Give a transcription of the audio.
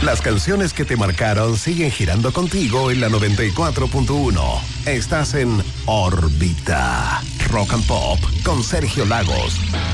Las canciones que te marcaron siguen girando contigo en la 94.1. Estás en órbita. Rock and Pop con Sergio Lagos.